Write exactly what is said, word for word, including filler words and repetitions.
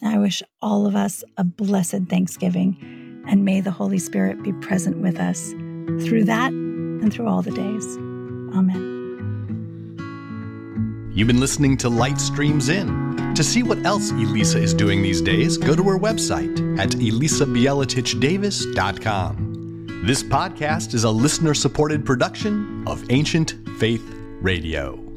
I wish all of us a blessed Thanksgiving, and may the Holy Spirit be present with us through that and through all the days. Amen. You've been listening to Light Streams In. To see what else Elisa is doing these days, go to her website at elisa bieletich davis dot com. This podcast is a listener-supported production of Ancient Faith Radio.